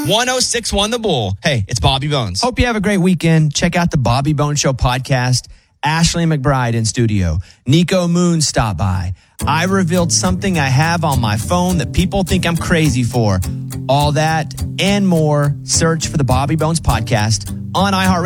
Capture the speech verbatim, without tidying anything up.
one oh six point one The Bull. Hey, it's Bobby Bones. Hope you have a great weekend. Check out the Bobby Bones Show podcast. Ashley McBride in studio. Nico Moon stopped by. I revealed something I have on my phone that people think I'm crazy for. All that and more. Search for the Bobby Bones podcast on iHeartRadio.